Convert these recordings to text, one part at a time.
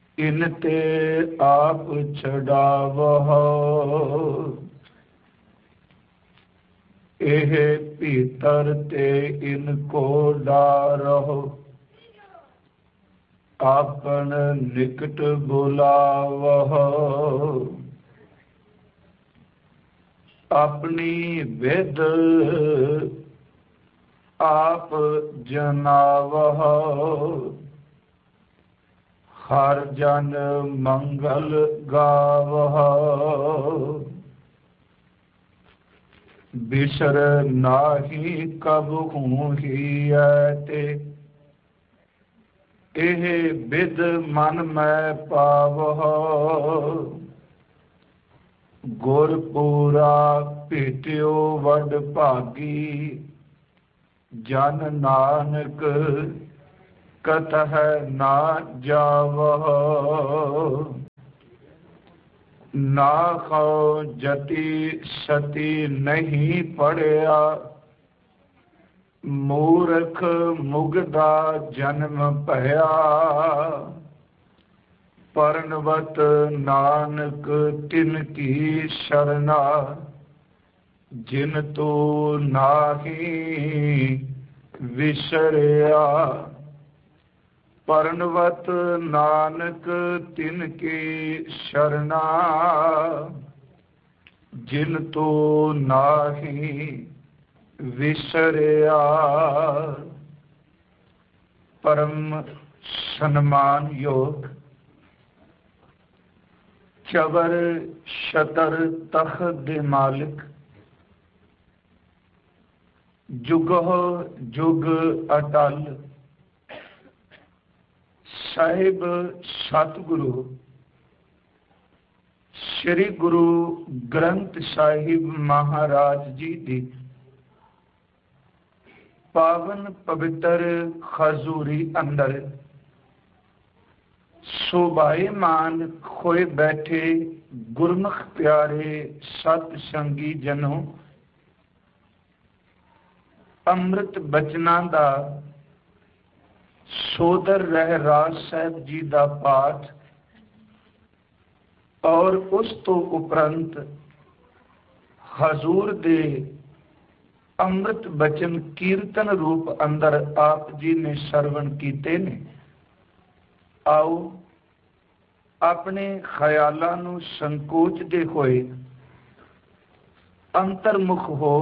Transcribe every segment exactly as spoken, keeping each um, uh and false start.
इन ते आप छड़ावह, एह भीतर ते इनको डारहो। आपन निकट बुलावह, अपनी विद आप जनावह। हर जन मंगल गावह, बिसर नाही कबहू ही ते। एह बिद मन मैं पावह, गुर पूरा भेटियो वड भागी। जन नानक कतह ना जावह, ना खो जति सती नहीं पढ़िया। मूर्ख मुगदा जन्म भया, परनवत नानक तिनकी शरणा। जिन तो नाही विसरिया, परनवत नानक तिनकी शरणा। जिन तो नाही विसरिया। परम सन्मान योग चवर शतर तख दे मालिक, जुगो जुग अटल। साहिब सतगुरु श्री गुरु ग्रंथ साहिब महाराज जी दी पावन पवित्र खजूरी अंदर शोभायमान खोए बैठे गुरमुख प्यारे सतसंगी जनों, अमृत बचना दा सोदर रहराज साहब जी दा पाठ और उस तो उपरंत हजूर दे अमृत बचन कीर्तन रूप अंदर आप जी ने सरवण कीते ने। आओ अपने ख्यालां नूं संकोचदे होए अंतर्मुख हो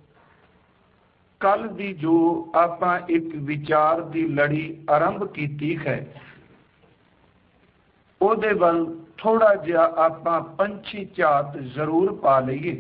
कल दी जो आपां एक विचार दी लड़ी आरंभ कीती है, ओदे वल थोड़ा जिहा आपां पंछी झात जरूर पा लईए।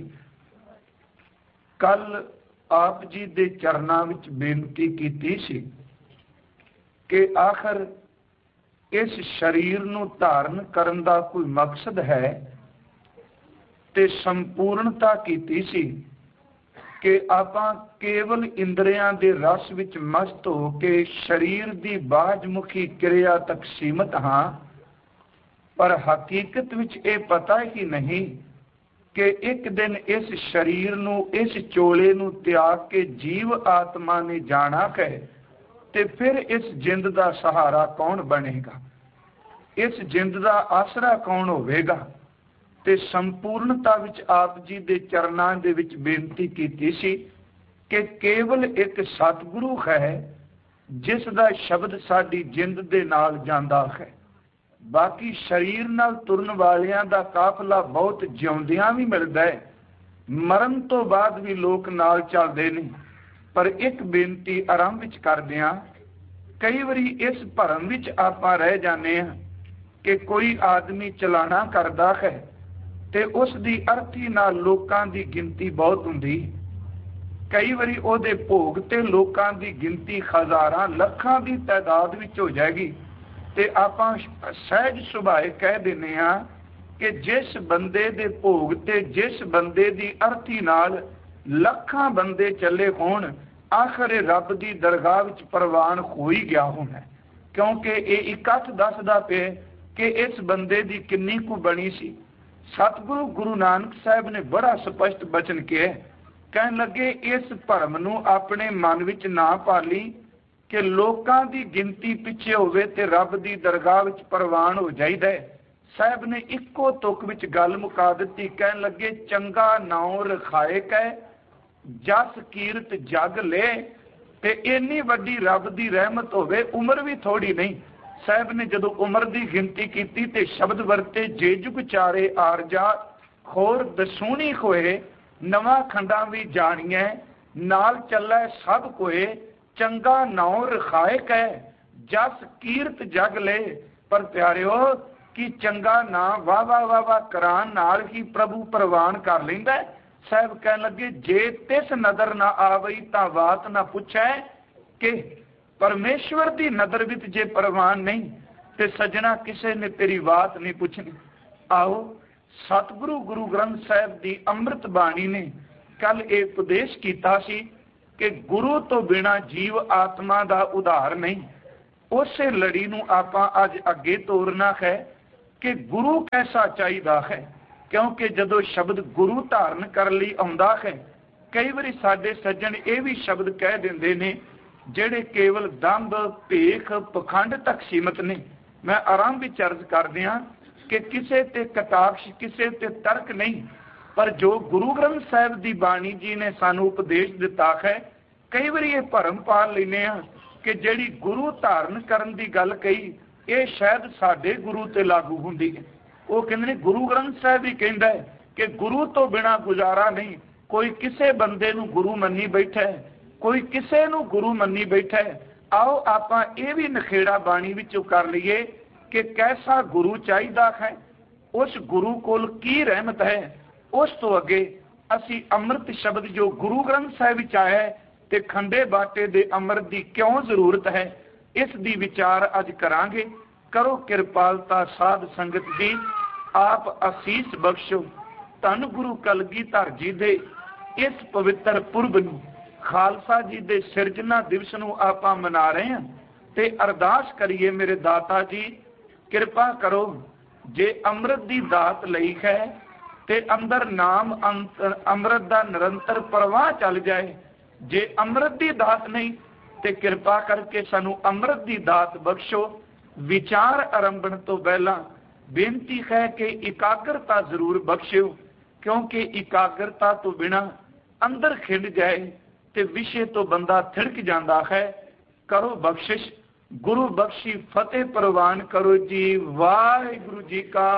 कल आप जी दे चरनां विच बेनती कीती सी कि आखिर इस शरीर नूं धारण करन दा कोई मकसद है, ते संपूर्णता कीती सी कि आपां केवल इंद्रियां दे रस विच मस्त हो के शरीर दी बाजमुखी क्रिया तक सीमित हाँ, पर हकीकत विच ये पता ही नहीं कि एक दिन इस शरीर नूं इस चोले नूं त्याग के जीव आत्मा ने जाना है, ते फिर इस जिंद दा सहारा कौन बनेगा, इस जिंद दा आसरा कौन होवेगा। ते संपूर्णता विच आप जी दे चरनां दे विच बेनती कीती सी कि केवल एक सतगुरु है जिस दा शब्द साडी जिंद दे नाल जांदा है। बाकी शरीर नाल तुरन वालियां दा काफला बहुत जिउंदियां भी मिलदा है, मरण तो बाद भी लोग नाल चलदे ने। पर एक बेनती आरंभ विच करदिआं, कई वारी इस भरम विच आपां रह जाने हां कि कोई आदमी चलाना करदा है ते उस दी अर्थी नाल लोकां दी गिनती बहुत हुंदी। कई वारी ओहदे भोग ते लोकां दी गिनती हज़ारां लखां दी तादाद विच हो जाएगी, ते आपां सहज सुभाए कह दिंदे हां कि जिस बंदे दे भोग ते जिस बंदे दी अर्थी नाल लखां बंदे चले होण, आखिर रब दी दरगाह विच प्रवान हो ही गया होना, क्योंकि ये इकट्ठ दसदा पे कि इस बंदे दी किन्नी कु बनी सी। सतगुरु गुरु नानक साहब ने बड़ा स्पष्ट बचन किया, कहन लगे इस भरम नूं अपने मन विच ना पाली, कि लोकां दी गिनती पिछे होवे ते रब दी दरगाह विच प्रवान हो जाइदा है। साहब ने इक्को तुक विच गल मुका दित्ती, कहन लगे चंगा नाउं रखाए कै जस कीरत जग ले। ते इन्नी वड्डी रब दी रहमत होवे, उम्र भी थोड़ी नहीं। साहब ने जदों उम्र दी गिनती कीती ते शब्द वरते जे जुग चारे आरजा खोर दसूनी खोए नवां खंडां भी जानिए नाल चलै सब कोए चंगा नाउं रखाए कै जस कीरत जग ले। पर प्यारिओ कि चंगा ना वाह वाह वाह वाह करान नाल ही प्रभु प्रवान कर लैंदा। साहब कहन लगे जे तिस नदर ना आवई तां बात ना पुछै कि परमेश्वर दी नदर विच जे प्रवान नहीं ते सजना किसे ने तेरी बात नहीं पुछनी। आओ सतगुरु गुरु ग्रंथ साहब दी अमृत बाणी ने कल एक उपदेश कीता सी कि गुरु तो बिना जीव आत्मा दा उधार नहीं। उसे लड़ी नूं आपां अज अगे तोरना है कि गुरु कैसा चाहिदा है, क्योंकि जदों शब्द गुरु धारण कर लई आउंदा है कई बारी साडे सज्जन ये भी शब्द कह दिंदे ने ਜਿਹੜੇ केवल दंभ भेख पखंड तक सीमित ने। मैं आराम विच अर्ज कर दियां कि किसे ते कटाक्ष किसे ते तर्क नहीं, पर जो गुरु ग्रंथ साहिब दी बाणी जी ने सानू उपदेश दिता है कई बार ये भरम पा लेने कि जिहड़ी गुरु धारण करन दी गल कही ये शायद साडे गुरु ते लागू हुंदी है। वो कहंदे ने गुरु ग्रंथ साहिब ही कहंदा है कि गुरु तो बिना गुजारा नहीं। कोई किसे बंदे नू गुरु मन्नी बैठा है, कोई किसे नू गुरु मन्नी बैठा है। आओ आपां ये भी नखेड़ा बाणी विचों कर लईए कि कैसा गुरु चाहिदा है, उस गुरु कोल की रहमत है। उस तो अगे असी अमृत शब्द जो गुरु ग्रंथ साहिब विच आया है ते खंडे बाटे दे अमृत दी क्यों जरूरत है, इस दी विचार अज करांगे। करो किरपालता साध संगत दी, आप आसीस बख्शो। धन गुरु कलगीधर जी दे इस पवित्र पुरब नूं खालसा जी दे सिरजना दिवस नूं आपां मना रहे हैं ते अरदास करिए मेरे दाता जी किरपा करो जे अमृत दी दात लई है ते अंदर नाम अमृत दा निरंतर प्रवाह चल जाए। जे अमृत दी दात नहीं ते किरपा करके सानू अमृत दी दात बख्शो। विचार आरंभण तो पहला बेनती है कि इकाग्रता जरूर बख्शियो, क्योंकि इकाग्रता तो बिना अंदर खिंड जाए ते विषय तो बंदा थिड़क जाता है। करो बख्शिश, गुरु बख्शी फतेह प्रवान करो जी। वाहिगुरु जी का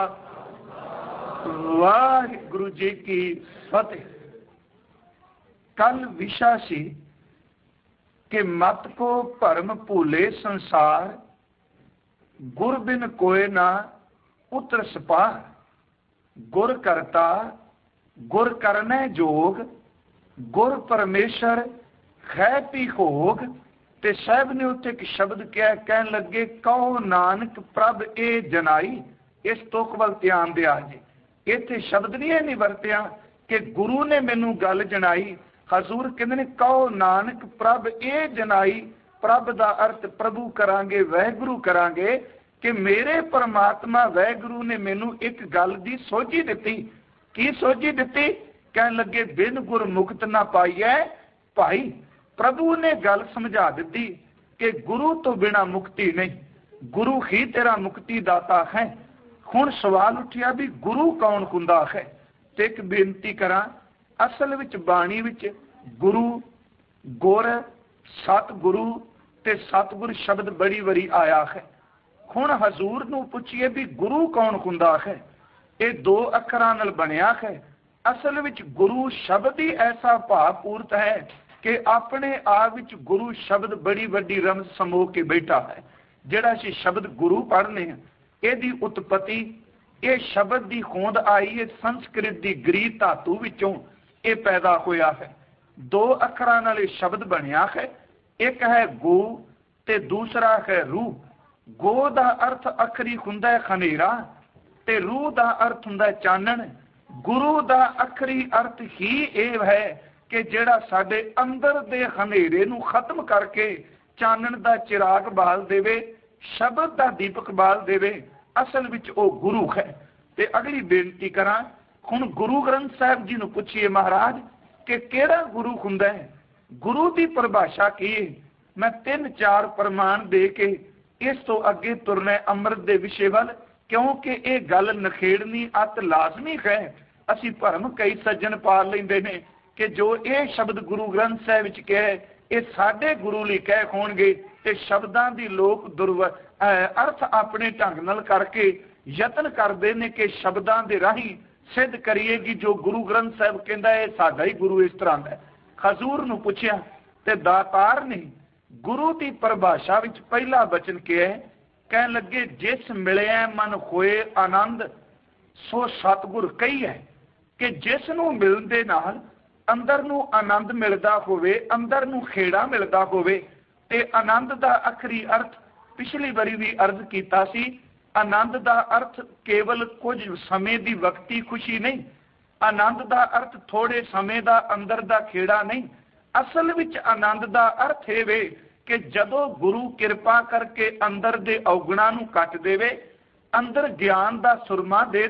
वाहिगुरु जी की फतेह। कल विषय सी कि मत को भरम भूले संसार, गुर बिन कोय ना उतर सपार। गुर करता गुर करने जोग, गुर परमेश्वर है पी होग। ते साहब ने उत्थे एक शब्द क्या कहन लगे, कहो नानक प्रभ ए जनाई। इस तुक वल ध्यान दिया जी। इत्थे शब्द नहीं है नहीं वरतिया कि गुरु ने मैनू गल जनाई। हजूर कहंदे ने कहो नानक प्रभ ए जनाई। प्रभ दा अर्थ प्रभु करांगे, वैगुरु करांगे कि मेरे परमात्मा वैगुरु ने मैनू एक गल दी सोझी दिती। की सोझी दिती? कहन लगे बिन गुर मुक्त ना पाईए भाई। प्रभु ने गल समझा दी कि गुरु तो बिना मुक्ति नहीं, गुरु ही तेरा मुक्ति दाता है। हुण सवाल उठिया भी गुरु कौन हुंदा है। ते एक बेनती करा, असल विच बाणी विच गुरु गुर सतगुरु ते सतगुर शब्द बड़ी बड़ी आया है। हुण हजूर नूं पुछिए भी गुरु कौन हुंदा है। ये दो अखरां नाल बनिया है। असल विच गुरु शब्द ही ऐसा भावपूर्त है कि अपने आप विच गुरु शब्द बड़ी वड्डी रमज समो के बैठा है। जिहड़ा असीं शब्द गुरु पढ़ने इहदी उत्पत्ति ये शब्द की होंद आई है संस्कृत की गरी धातु विचों ये पैदा होया है। दो अखरां नाल शब्द बनिया है। एक है गो ते दूसरा है रूह। गो दा अर्थ अखरी हुंदा है खनेरा ते रूह दा अर्थ हुंदा है चानण। गुरु दा अखरी अर्थ ही यह है कि जिहड़ा साडे अंदर दे खनेरे नूं खत्म करके चानण दा चिराग बाल देवे, शब्द दा दीपक बाल देवे। असल विच ओ गुरु है। ते अगली बेनती करा, हुण गुरु ग्रंथ साहिब जी नूं पुछिए महाराज कि किहड़ा गुरु हुंदा है, गुरु की परिभाषा की है। मैं तीन चार प्रमाण दे के इस तो अगे तुरना अमृत के विषय वाल, क्योंकि ये गल नखेड़नी अत लाजमी है। असी भरम कई सज्जन पा लेंदे ने कि जो ये शब्द गुरु ग्रंथ साहिब विच कहे ये साडे गुरु लई कहे होणगे, ते शब्दां दी लोक दुर्व अर्थ अपने ढंग नाल करके यतन करते हैं कि शब्दां दे राही सिद्ध करिए कि जो गुरु ग्रंथ साहिब कहता है साडा ही गुरु इस तरह का। खजूर नूं पुछया ते दातार ने गुरु की परिभाषा विच पहला बचन किया है, कह लगे जिस मिलिया मन होए आनंद सो सतगुर कही है कि जिस नूं मिलदे नाल अंदर नूं आनंद मिलदा होवे, अंदर नूं खेड़ा मिलदा होवे। ते आनंद दा आखरी अर्थ पिछली बारी भी अर्ज कीता सी, आनंद दा अर्थ केवल कुछ समय दी वक्ती खुशी नहीं, आनंद दा अर्थ थोड़े समय दा अंदर दा खेड़ा नहीं। असल विच आनंद दा अर्थ है वे कि जदों गुरु कृपा करके अंदर दे औगुणां नूं कट देवे, अंदर ज्ञान दा सुरमा दे